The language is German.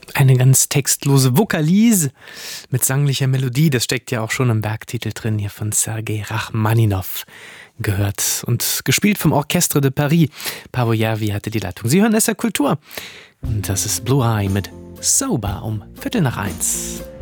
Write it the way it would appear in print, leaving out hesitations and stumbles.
Eine ganz textlose Vokalise mit sanglicher Melodie, das steckt ja auch schon im Werktitel drin, hier von Sergei Rachmaninow, gehört und gespielt vom Orchestre de Paris. Paavo Järvi hatte die Leitung. Sie hören SR Kultur und das ist Blue Eye mit Sober um 1:15.